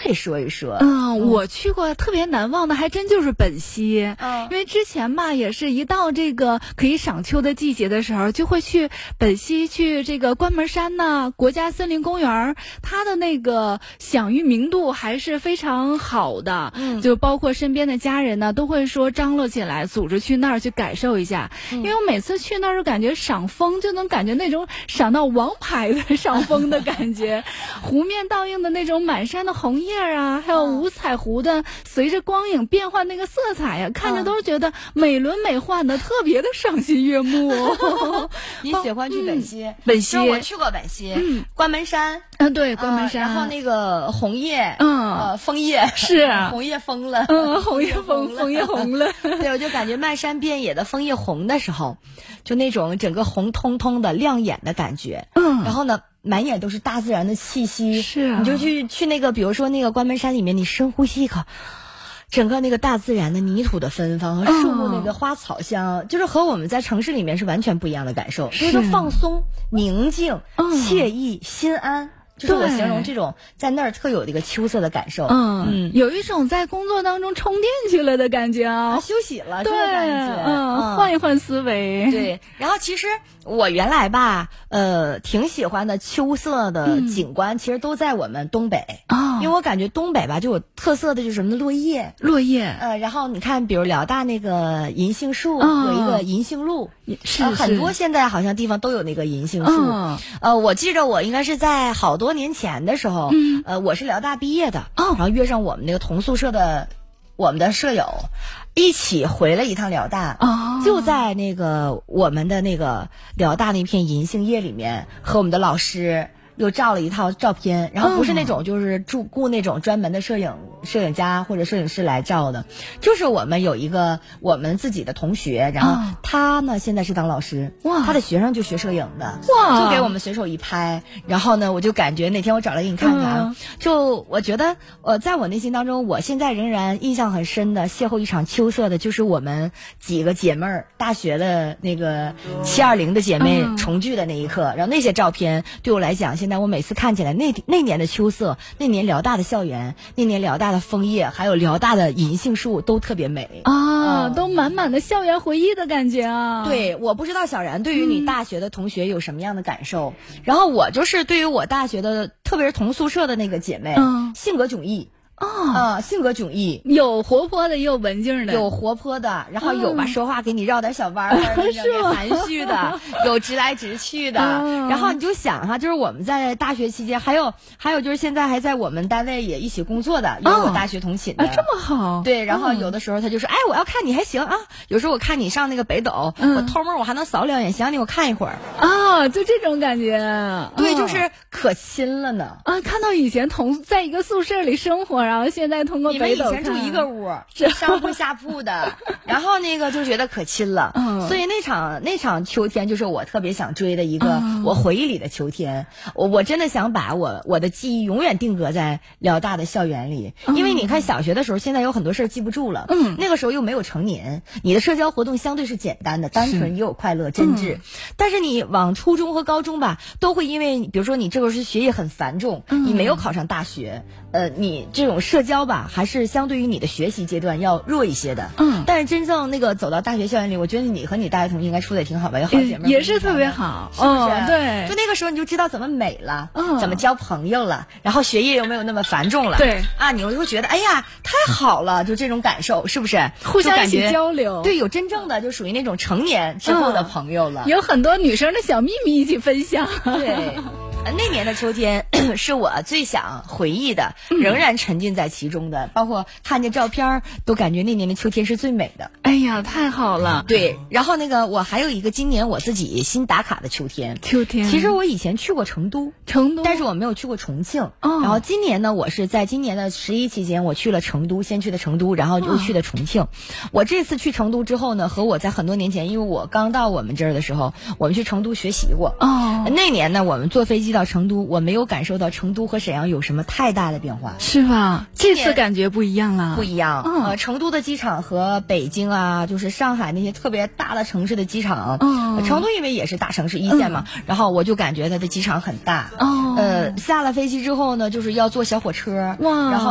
可以说一说。 我去过特别难忘的还真就是本溪，因为之前吧也是一到这个可以赏秋的季节的时候，就会去本溪，去这个关门山呐、国家森林公园，它的那个享誉名度还是非常好的，就包括身边的家人呢都会说张罗起来组织去那儿去感受一下，因为我每次去那儿就感觉赏枫就能感觉那种赏到王牌的赏枫的感觉，湖面倒映的那种满山的红叶啊，还有五彩湖的随着光影变换那个色彩呀，看着都觉得美轮美奂的，特别的赏心悦目。 你喜欢去本溪？ 本溪我去过本溪，关门山。 对，关门山。 然后那个红叶，枫叶是红叶枫了， 红叶枫，枫叶红了。 对，我就感觉漫山遍野的枫叶红的时候，就那种整个红彤彤的亮眼的感觉。然后呢，满眼都是大自然的气息。 是啊， 你就去那个，比如说那个关门山里面，你深呼吸一口。整个那个大自然的泥土的芬芳和树木那个花草香，就是和我们在城市里面是完全不一样的感受，就是放松、宁静、惬意、心安。就是我形容这种在那儿特有的一个秋色的感受。 有一种在工作当中充电去了的感觉啊， 休息了， 对， 这个感觉， 换一换思维。 对，然后其实我原来吧，挺喜欢的秋色的景观，其实都在我们东北因为我感觉东北吧，就有特色的就是什么落叶，然后你看，比如辽大那个银杏树，有一个银杏路， 是很多现在好像地方都有那个银杏树。我记着我应该是在好多年前的时候，我是辽大毕业的，然后约上我们那个同宿舍的我们的舍友。一起回了一趟辽大，就在那个我们的那个辽大那片银杏叶里面，和我们的老师又照了一套照片，然后不是那种就是雇那种专门的摄影家或者摄影师来照的，就是我们有一个我们自己的同学，然后他呢现在是当老师，他的学生就学摄影的，就给我们随手一拍，然后呢我就感觉哪天我找来给你看看，就我觉得在我内心当中，我现在仍然印象很深的邂逅一场秋色的，就是我们几个姐妹儿大学的那个720的姐妹重聚的那一刻，然后那些照片对我来讲，现在我每次看起来那年的秋色，那年辽大的校园，那年辽大的枫叶，还有辽大的银杏树都特别美都满满的校园回忆的感觉啊。 对，我不知道小然对于你大学的同学有什么样的感受，然后我就是对于我大学的特别是同宿舍的那个姐妹，性格迥异。性格迥异， 有活泼的也有文静的， 有活泼的，然后有吧说话给你绕点小弯儿，有含蓄的，有直来直去的。然后你就想哈，就是我们在大学期间，还有就是现在还在我们单位也一起工作的，有我大学同寝的， 这么好。 对，然后有的时候他就说，哎，我要看你还行啊。有时候我看你上那个北斗，我偷摸我还能扫两眼，想你我看一会儿就这种感觉。 对，就是可亲了呢。 看到以前在一个宿舍里生活，然后现在通过北斗， 你们以前住一个屋，上铺下铺的，然后那个就觉得可亲了。所以那场秋天就是我特别想追的一个我回忆里的秋天。我真的想把我的记忆永远定格在辽大的校园里，因为你看小学的时候，现在有很多事儿记不住了。那个时候又没有成年，你的社交活动相对是简单的、单纯也有快乐、真挚。但是你往初中和高中吧，都会因为比如说你这个是学业很繁重，你没有考上大学，你这种社交吧，还是相对于你的学习阶段要弱一些的。但是真正那个走到大学校园里，我觉得你和你大学同学应该处的也挺好吧，有好姐妹也是特别好， 是不是？ 对， 就那个时候你就知道怎么美了，怎么交朋友了，然后学业又没有那么繁重了。 对你就会觉得哎呀太好了，就这种感受是不是？ 互相一起交流， 对，有真正的就属于那种成年之后的朋友了， 有很多女生的小秘密一起分享。 对。那年的秋天是我最想回忆的，仍然沉浸在其中的，包括看见照片都感觉那年的秋天是最美的。 哎呀，太好了。 对，然后那个我还有一个今年我自己新打卡的秋天。其实我以前去过成都，但是我没有去过重庆。然后今年呢，我是在今年的11期间，我去了成都，先去的成都，然后又去的重庆。我这次去成都之后呢，和我在很多年前，因为我刚到我们这儿的时候，我们去成都学习过。那年呢，我们坐飞机到成都，我没有感受到成都和沈阳有什么太大的变化， 是吧？这次感觉不一样了， 不一样。成都的机场和北京啊，就是上海那些特别大的城市的机场，成都因为也是大城市一线嘛，然后我就感觉它的机场很大。下了飞机之后呢，就是要坐小火车，然后